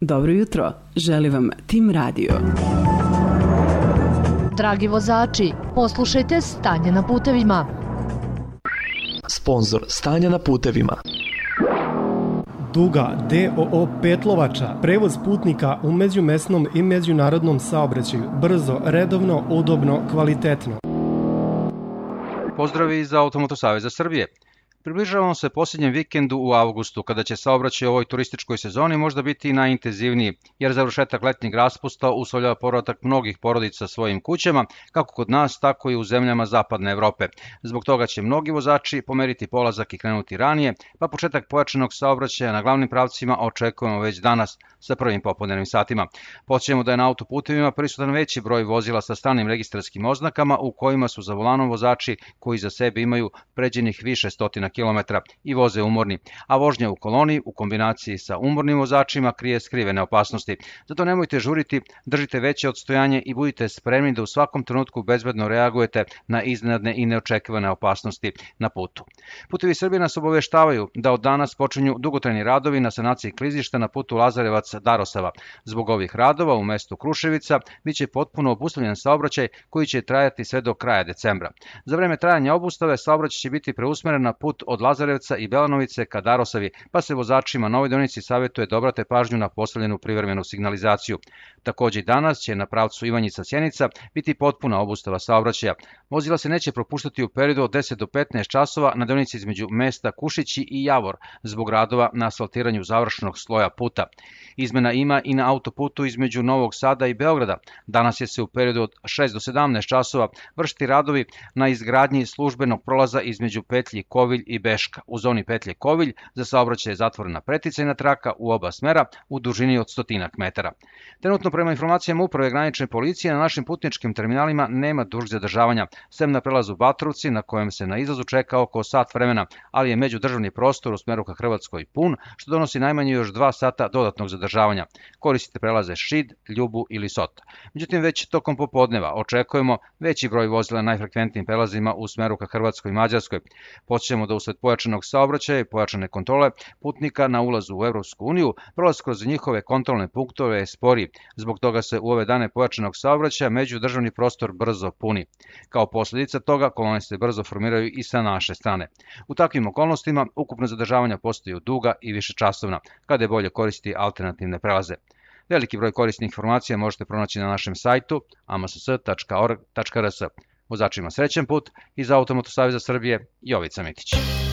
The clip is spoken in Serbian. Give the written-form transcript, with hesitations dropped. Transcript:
Dobro jutro, želi vam Tim Radio. Dragi vozači, poslušajte Stanje na putevima. Sponzor Stanja na putevima. Duga DOO Petlovača, prevoz putnika u međumesnom i međunarodnom saobraćaju, brzo, redovno, udobno, kvalitetno. Pozdravi iz Automoto Saveza Srbije. Približavamo se posljednjem vikendu u avgustu, kada će saobraćaj u ovoj turističkoj sezoni možda biti najintenzivniji, jer završetak letnjeg raspusta uslovljava povratak mnogih porodica svojim kućama, kako kod nas, tako i u zemljama zapadne Evrope. Zbog toga će mnogi vozači pomeriti polazak i krenuti ranije, pa početak pojačanog saobraćaja na glavnim pravcima očekujemo već danas sa prvim popodnevnim satima. Podsjećamo da je na autoputevima prisutan veći broj vozila sa stranim registarskim oznakama u kojima su za volanom vozači koji za sebe imaju pređenih više stotina kilometara i voze umorni, a vožnja u koloni u kombinaciji sa umornim vozačima krije skrivene opasnosti. Zato nemojte žuriti, držite veće odstojanje i budite spremni da u svakom trenutku bezbedno reagujete na iznenadne i neočekivane opasnosti na putu. Putevi Srbije nas obaveštavaju da od danas počinju dugotrajni radovi na sanaciji klizišta na putu Lazarevac-Darosava. Zbog ovih radova u mestu Kruševica biće potpuno obustavljen saobraćaj koji će trajati sve do kraja decembra. Za vreme trajanja obustave saobraćaj će biti preusmeren na put od Lazarevca i Belanovice ka Darosavi, pa se vozačima na ovoj deonici savjetuje da obrate pažnju na postavljenu privremenu signalizaciju. Takođe i danas će na pravcu Ivanjica-Sjenica biti potpuna obustava saobraćaja. Vozila se neće propuštati u periodu od 10 do 15 časova na deonici između mesta Kušići i Javor zbog radova na asfaltiranju završnog sloja puta. Izmena ima i na autoputu između Novog Sada i Beograda. Danas će se u periodu od 6 do 17 časova vršiti radovi na izgradnji službenog prolaza između petlji Kovilj i Beška. U zoni petlje Kovilj za saobraćaj je zatvorena preticajna traka u oba smera u dužini od 100 metara. Trenutno prema informacijama Uprave granične policije na našim putničkim terminalima nema dužeg zadržavanja, sem na prelazu Batrovci na kojem se na izlazu čeka oko sat vremena, ali je međudržavni prostor u smeru ka Hrvatskoj pun, što donosi najmanje još 2 sata dodatnog zadržavanja. Koristite prelaze Šid, Ljubu ili Sota. Međutim, već tokom popodneva očekujemo veći broj vozila na najfrekventnijim prelazima u smeru ka Hrvatskoj i Mađarskoj. Podsjećamo da usled pojačanog saobraćaja i pojačane kontrole putnika na ulazu u Evropsku uniju, prolaz kroz njihove kontrolne punktove je sporiji. Zbog toga se u ove dane pojačanog saobraćaja međudržavni prostor brzo puni. Kao posljedica toga kolone se brzo formiraju i sa naše strane. U takvim okolnostima ukupno zadržavanja postaju duga i višečasovna, kada je bolje koristiti alternativne prelaze. Veliki broj korisnih informacija možete pronaći na našem sajtu amss.org.rs. Vozačima srećan put iz Automoto Saveza Srbije, Jovica Mitić.